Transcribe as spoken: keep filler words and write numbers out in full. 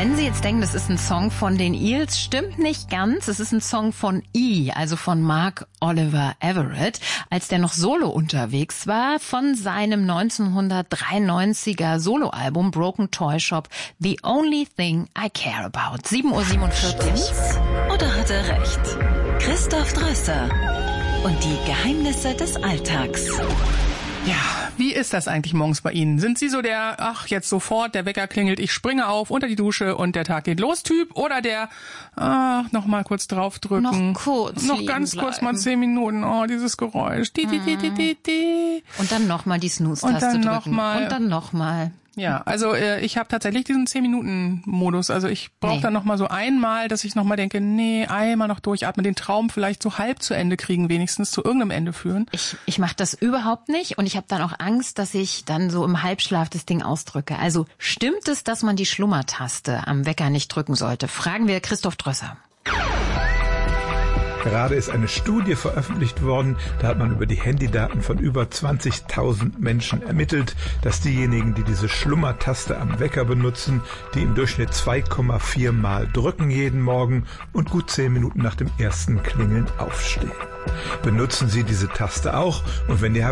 Wenn Sie jetzt denken, das ist ein Song von den Eels, stimmt nicht ganz. Es ist ein Song von E, also von Mark Oliver Everett, als der noch solo unterwegs war, von seinem neunzehnhundertdreiundneunziger Soloalbum Broken Toy Shop, The Only Thing I Care About. sieben Uhr siebenundvierzig. Stimmt's? Oder hat er recht? Christoph Drösser und die Geheimnisse des Alltags. Ja, wie ist das eigentlich morgens bei Ihnen? Sind Sie so der, ach, jetzt sofort, der Wecker klingelt, ich springe auf, unter die Dusche und der Tag geht los Typ? Oder der, ah, noch mal kurz draufdrücken. Noch kurz Noch ganz bleiben. kurz mal zehn Minuten, oh, dieses Geräusch. Die, die, die, die, die, die. Und dann nochmal die Snooze-Taste Und dann drücken. noch mal. Und dann nochmal. Ja, also äh, ich habe tatsächlich diesen zehn-Minuten-Modus. Also ich brauche Nee. dann noch mal so einmal, dass ich noch mal denke, nee, einmal noch durchatmen, den Traum vielleicht so halb zu Ende kriegen, wenigstens zu irgendeinem Ende führen. Ich, ich mache das überhaupt nicht und ich habe dann auch Angst, dass ich dann so im Halbschlaf das Ding ausdrücke. Also stimmt es, dass man die Schlummertaste am Wecker nicht drücken sollte? Fragen wir Christoph Drösser. Gerade ist eine Studie veröffentlicht worden, da hat man über die Handydaten von über zwanzigtausend Menschen ermittelt, dass diejenigen, die diese Schlummertaste am Wecker benutzen, die im Durchschnitt zwei Komma vier Mal drücken jeden Morgen und gut zehn Minuten nach dem ersten Klingeln aufstehen. Benutzen Sie diese Taste auch und wenn ihr